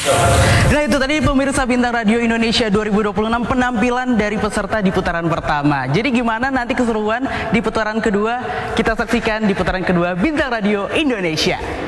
Nah itu tadi pemirsa Bintang Radio Indonesia 2026 penampilan dari peserta di putaran pertama. Jadi gimana nanti keseruan di putaran kedua? Kita saksikan di putaran kedua Bintang Radio Indonesia.